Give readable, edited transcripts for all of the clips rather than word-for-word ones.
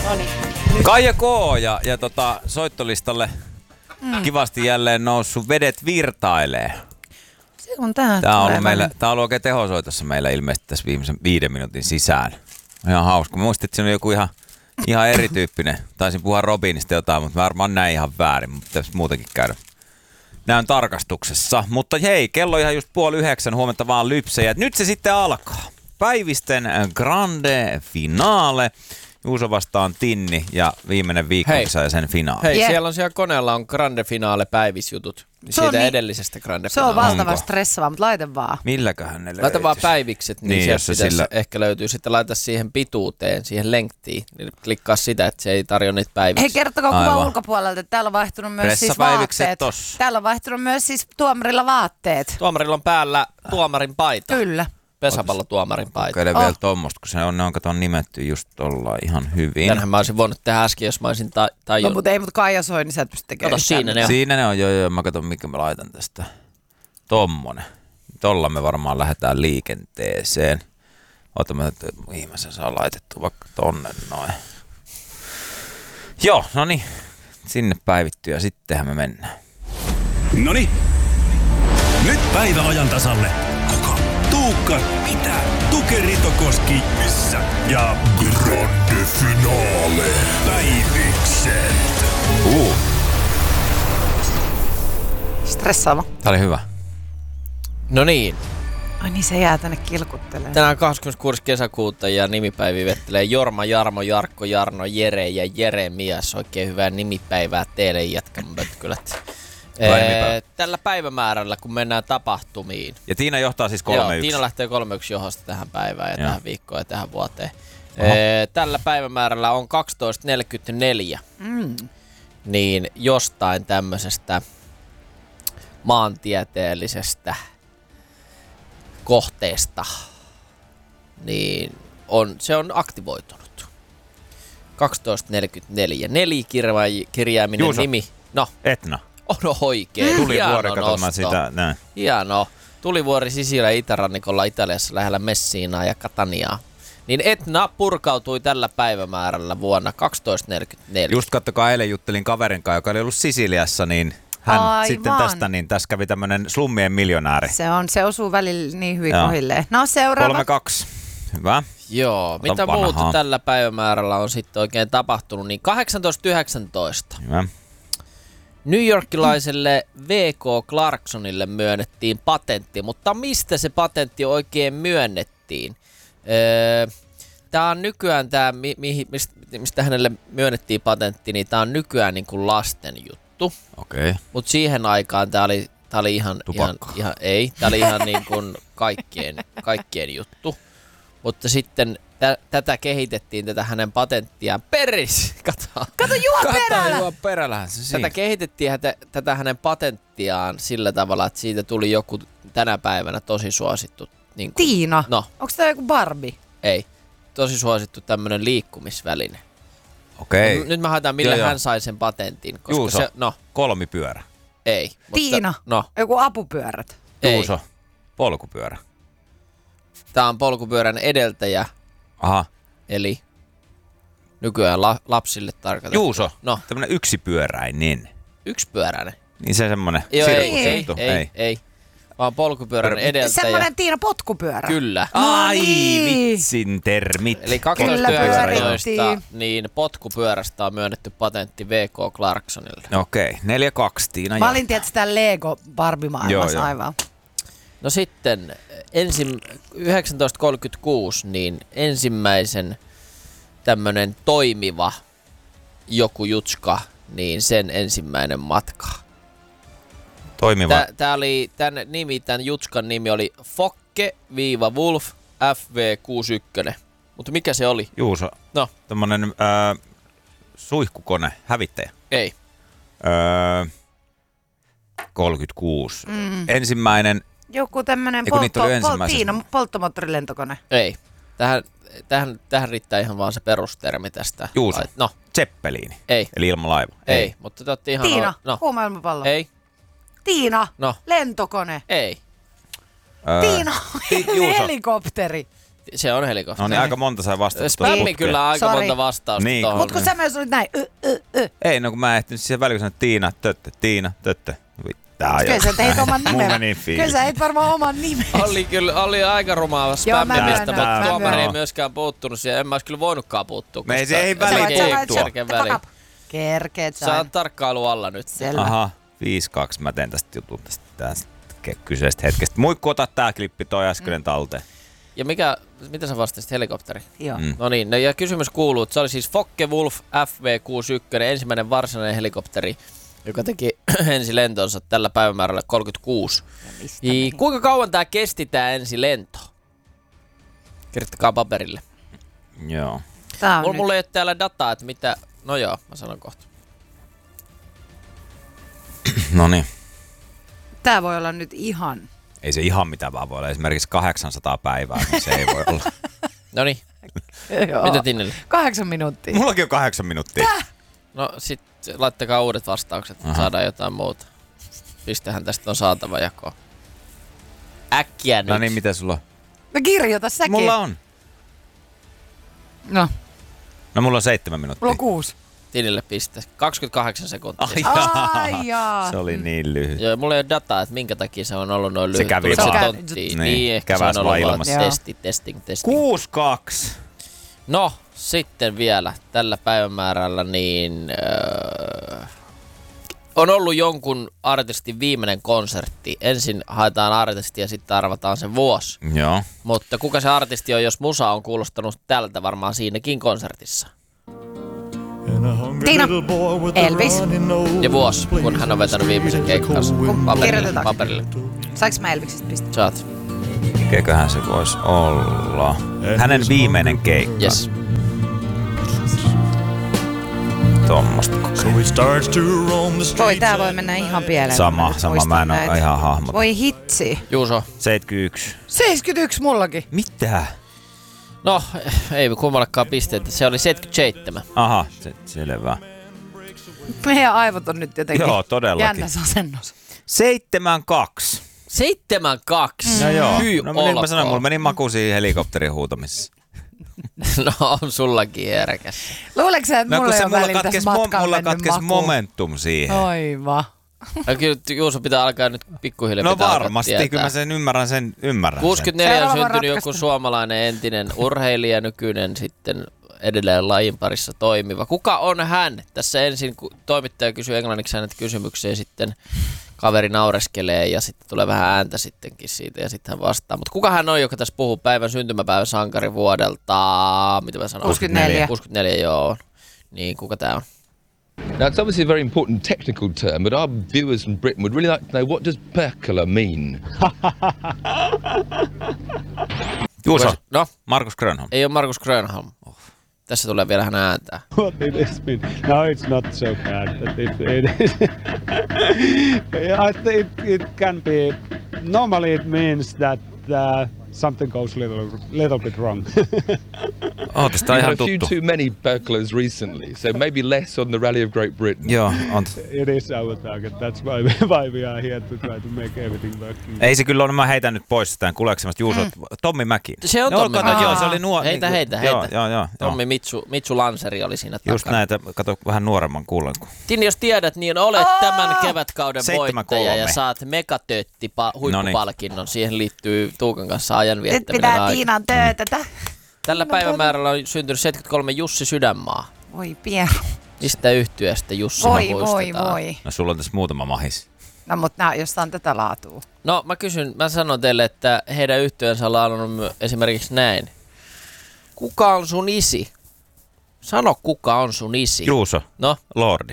Noniin. Kaija K. ja soittolistalle kivasti jälleen noussut Vedet virtailee. Se on tää. Tää on ollut oikein tehosoitossa meillä ilmeisesti tässä viimeisen 5 minuutin sisään. Ihan hauska. Mä muistin, että siinä on joku ihan erityyppinen. Taisin puhua Robinista jotain, mutta varmaan näin ihan väärin. Mutta pitäisi muutenkin käydä. Näin tarkastuksessa. Mutta hei, kello ihan just 8:30, huomenta vaan lypsejä. Nyt se sitten alkaa. Päivisten grande finale. Juuso vastaan Tinni ja viimeinen viikkokisa ja sen finaali. Hei, siellä koneella on grande finale päivisjutut. Siitä edellisestä grande finale. Se on valtavan stressaavaa, mutta laita vaan. Milläköhän ne löytyy? Laita vaan päivikset, niin sieltä pitäisi sillä... ehkä löytyy. Sitten laita siihen pituuteen, siihen lengttiin. Niin klikkaa sitä, että se ei tarjoa niitä päiviksiä. Hei, kertokaa kuva ulkopuolelta, että täällä on vaihtunut myös siis vaatteet. Täällä on vaihtunut myös siis tuomarilla vaatteet. Tuomarilla on päällä tuomarin paita. Kyllä. Pesäpallotuomarin paita. Kokeile vielä tommoista, kun se on kato nimetty just ollaan ihan hyvin. Tänhän mä olisin voinut tehdä äsken, jos mä olisin tajunnut. No, mutta ei, mutta Kaija soi, niin sä et pysty tekemään. Kato, siinä ne on. Siinä ne on, joo. Mä katson, mikä mä laitan tästä. Tommonen. Tolla me varmaan lähdetään liikenteeseen. Ota mä, että ihmisen saa laitettu vaikka tonne noin. Joo, no niin. Sinne päivittyy ja sittenhän me mennään. Noniin. Nyt päivä ajan tasalle. Kuka? Tuukka. Mitä? Tukeritokoski. Missä? Ja grande finale. Päivikset. Stressaava. Tää oli hyvä. No niin. Ai niin, se jää tänne kilkuttelee. Tänään 26. kesäkuuta ja nimipäivi vettelee Jorma, Jarmo, Jarkko, Jarno, Jere ja Jeremias. Oikein hyvää nimipäivää teille jätkämötkylät. Tällä päivämäärällä, kun mennään tapahtumiin. Ja Tiina johtaa siis 3-1. Joo, Tiina lähtee 3-1 johosta tähän päivään ja tähän viikkoon ja tähän vuoteen. Tällä päivämäärällä on 12.44. Niin jostain tämmöisestä maantieteellisestä kohteesta, niin se on aktivoitunut. 12.44. Nelikirjaiminen nimi. No. Etna. No oikein. Tulivuori, kato mä sitä. Näin. Hienoa. Tulivuori Sisilia itärannikolla Italiassa lähellä Messinaa ja Cataniaa. Niin Etna purkautui tällä päivämäärällä vuonna 12.44. Just kattokaa, eilen juttelin kaverin kanssa, joka oli ollut Sisiliassa, niin hän sitten tästä, niin tässä kävi tämmönen slummien miljonääri. Se osuu välillä niin hyvin kohilleen. No seuraava. 3-2. Hyvä. Joo, mitä muuta tällä päivämäärällä on sitten oikein tapahtunut, niin 18.19. Hyvä. New Yorkilaiselle V.K. Clarksonille myönnettiin patentti, mutta mistä se patentti oikein myönnettiin? Tämä on nykyään, mistä hänelle myönnettiin patentti, niin tämä on nykyään niin kuin lasten juttu. Okei. Mutta siihen aikaan tämä oli ihan tämä oli ihan niin kuin kaikkien juttu. Mutta sitten tätä kehitettiin, tätä hänen patenttiaan peris. Kato juo perällä. Tätä kehitettiin tätä hänen patenttiaan sillä tavalla, että siitä tuli joku tänä päivänä tosi suosittu. Niin kuin, Tiina? No. Onko tämä joku Barbie? Ei. Tosi suosittu tämmönen liikkumisväline. Okei. Nyt mä haetaan, millä hän sai sen patentin. Koska Juuso, kolmipyörä. Ei. Tiina? Joku apupyörät? Juuso, ei. Polkupyörä. Tää on polkupyörän edeltäjä. Aha. Eli nykyään lapsille tarkoitettu. Juuso, tämmönen yksipyöräinen. Yksipyöräinen? Niin se semmonen ei. Vaan polkupyörän edeltäjä. Semmoinen Tiina potkupyörä. Kyllä. Ai vitsin termit. Eli 2019 niin potkupyörästä on myönnetty patentti V.K. Clarksonille. Okei, 4-2 Tiina. Mä olin tietysti sitä Lego Barbie-maailmassa aivan. No sitten 1936 niin ensimmäisen tämmönen toimiva joku jutska, niin sen ensimmäinen matka. Toimiva. Tämän jutskan nimi oli Fokke-Wolf FV61. Mutta mikä se oli? Juuso. No. Tämmönen suihkukone, hävittäjä. Ei. 36. Ensimmäinen. Joku tämmönen polttomoottorilentokone. Ei. Tähän riittää ihan vaan se perustermi tästä. Juuso. No. Zeppeliini. Ei. Eli ilmalaiva. Ei. Mutta te ootte ihan... Tiina. Kuuma ilmapallo. Ei. Tiina. Lentokone. Ei. Tiina. Helikopteri. Se on helikopteri. No niin, aika monta sai vastata. Spämmi kyllä aika monta vastausta niin, tohon. Mut kun sä myös olit näin, Ei, no kun mä ehtinyt siihen väliin sanoa Tiina, tötte. Kyllä sä teit oman nimen. Niin Kyllä sä eit varmaan oman nimen. Oli aika rumaa spämmimistä, mutta tuomari ei myönnän. myöskään puuttunut siihen. En mä ois kyllä voinutkaan puuttua. Me ei väliin puuttua. Kerkeet Sä oot tarkkailu alla nyt. Selvä. Aha, 5-2. Mä teen tästä jutun tästä kyseisestä hetkestä. Muikku, ota tää klippi toi äskeinen talteen. Ja mitä sä vastasit? Helikopteri? Joo. No niin, ja kysymys kuuluu, että se oli siis Focke-Wulf FV61, ensimmäinen varsinainen helikopteri, joka teki ensilentonsa tällä päivämäärällä 36. Kuinka kauan tää kesti tää ensilento? Kirjoittakaa paperille. Joo. Mulla ei ole täällä dataa, että mitä... No joo, mä sanon kohta. Noniin. Tää voi olla nyt ihan... Ei se ihan mitä vaan voi olla. Esimerkiksi 800 päivää, niin se ei voi olla. Noniin. Mitä Tinnille? 8 minuuttia. Mullakin on 8 minuuttia. No sit laittakaa uudet vastaukset, saadaan jotain muuta. Pistehän tästä on saatava jakoa. Äkkiä nyt. No niin, mitä sulla on? No kirjoita säkin. Mulla on. No. No mulla on 7 minuuttia. Mulla on 6. Tinnille piste. 28 sekuntia. Ai jaa. Se oli niin lyhyt. Joo, mulla ei ole dataa, että minkä takia se on ollut noin lyhyt. Se kävi Tuliko vaan. tonttiin? Niin, Ehkä se on ollut vaan testing. 6-2. No, sitten vielä tällä päivämäärällä niin on ollut jonkun artistin viimeinen konsertti. Ensin haetaan artisti ja sitten arvataan sen vuosi. Joo. Mutta kuka se artisti on, jos musa on kuulostanut tältä varmaan siinäkin konsertissa? Tiina. Elvis. Ja vuosi, kun hän on vetänyt viimeisen keikkansa. Paperille. Saanko mä Elviksestä pistettä? Saat. Mikäköhän se voisi olla? Hänen viimeinen keikka. Yes. Tommosta. Voi, tää voi mennä ihan pieleen. Sama. Mä en oo ihan hahmota. Voi hitsi. Juuso. 71. 71 mullakin. Mitä? No, ei kummallekaan pisteitä. Se oli 77. Aha, selvä. Meidän aivot on nyt jotenkin jännässä asennossa. 7-2. 7-2? No joo. No niin mä sanoin, mulla meni maku siinä helikopterin huutamisessa. No on sullakin herkäs. Luuleeko sä, että mulla ei ole välillä tässä matkalla mulla katkesi momentum siihen. Oiva. No kyllä Juuso pitää alkaa nyt pikkuhiljaa No varmasti, kyllä mä sen ymmärrän. 64 on syntynyt joku suomalainen entinen urheilija, nykyinen sitten edelleen lajin parissa toimiva. Kuka on hän? Tässä ensin toimittaja kysyy englanniksi hänet kysymyksiä ja sitten kaveri naureskelee ja sitten tulee vähän ääntä sittenkin siitä ja sitten hän vastaa. Mutta kuka hän on, joka tässä puhuu päivän syntymäpäivän sankari vuodelta, mitä mä sanon? 64. 64, joo. Niin, kuka tää on? Now, it's obviously a very important technical term, but our viewers in Britain would really like to know, what does Perkele mean? Juuso. No? Markus Grönholm. Ei ole Markus Grönholm. Tässä tulee vielä hänen ääntää. What it has been. No, it's not so bad. But it is. I think it can be. Normally, it means that something goes little bit wrong. Ootas, tää on ihan a few tuttu. too many Perkeles recently, so maybe less on the Rally of Great Britain. Joo, on. It is our target. That's why we are here to try to make everything work. Ei se kyllä ole, mä heitän nyt pois sitä kuuleeksemasta Juuso. Tommi Mäki. Se on Tommi Mäki. Joo, se oli Heitä. Joo. Tommi Mitsu Lanseri oli siinä takana. Just näitä, kato vähän nuoremman kuulen. Tinni, jos tiedät, niin olet tämän kevätkauden voittaja ja saat megatötti huippupalkinnon. Siihen liittyy Tuukan kanssa ajan viettäminen. Nyt pitää Tiinan töötätä. Tällä päivämäärällä on syntynyt 73 Jussi Sydänmaa. Voi Pieru. Mistä yhtyeestä Jussina muistetaan? Voi. No sulla on tässä muutama mahis. No mutta jos on tätä laatua. No mä sanon teille, että heidän yhtyeensä on laulunut esimerkiksi näin. Kuka on sun isi? Sano, kuka on sun isi. Juuso. No? Lordi.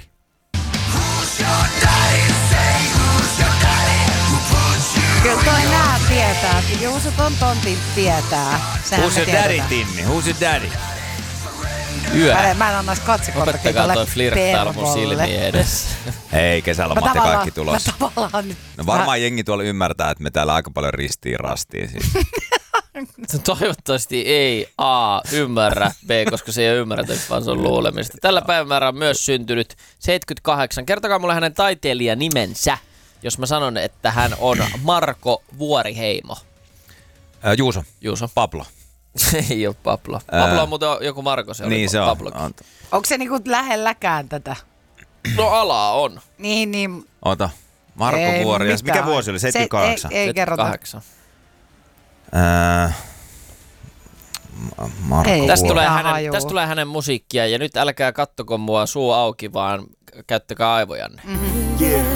Kyllä toi nää tietää. Juuso ton tontin tietää. Who's your daddy, Tinni? Who's your daddy? Yö. Mä en annaisi katsekontakin Lopettakaa toi flirttailu mun silmien edessä. Ei, kesälomat ja kaikki tulossa. Mä tavallaan nyt... No varmaan jengi tuolla ymmärtää, että me täällä aika paljon ristiin rastiin. Siis. Toivottavasti ei A ymmärrä, B, koska se ei ymmärrä, vaan se on luulemista. Tällä päivämäärä on myös syntynyt 78. Kertokaa mulle hänen taiteilijanimensä, jos mä sanon, että hän on Marko Vuoriheimo. Juuso. Juuso. Pablo. Ei ole Pablo. Pablo on muuten joku Marko, se oli niin se on. Pablokin. Onko se niinku lähelläkään tätä? No alaa on. Niin. Ota. Marko Vuorias. Mikä vuosi oli? 78? Ei kerrota. 78. Marko Tästä tulee hänen musiikkia ja nyt älkää kattoko mua suu auki, vaan käyttäkää aivojanne. Mm-hmm.